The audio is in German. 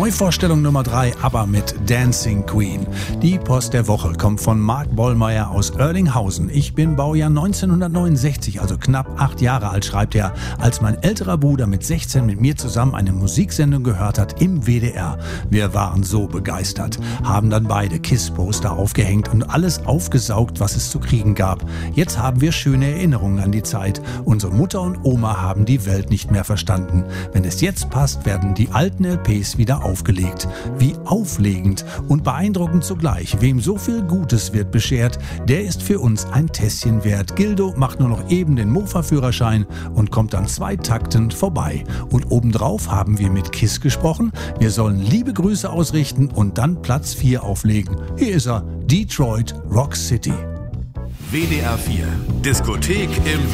Neuvorstellung Nummer 3, ABBA mit Dancing Queen. Die Post der Woche kommt von Marc Bollmeier aus Oerlinghausen. Ich bin Baujahr 1969, also knapp 8 Jahre alt, schreibt er, als mein älterer Bruder mit 16 mit mir zusammen eine Musiksendung gehört hat im WDR. Wir waren so begeistert, haben dann beide KISS-Poster aufgehängt und alles aufgesaugt, was es zu kriegen gab. Jetzt haben wir schöne Erinnerungen an die Zeit. Unsere Mutter und Oma haben die Welt nicht mehr verstanden. Wenn es jetzt passt, werden die alten LPs wieder aufgelegt. Wie auflegend und beeindruckend zugleich. Wem so viel Gutes wird beschert, der ist für uns ein Tässchen wert. Gildo macht nur noch eben den Mofa-Führerschein und kommt dann 2 Takten vorbei. Und obendrauf haben wir mit KISS gesprochen. Wir sollen liebe Grüße ausrichten und dann Platz 4 auflegen. Hier ist er, Detroit Rock City. WDR 4, Diskothek im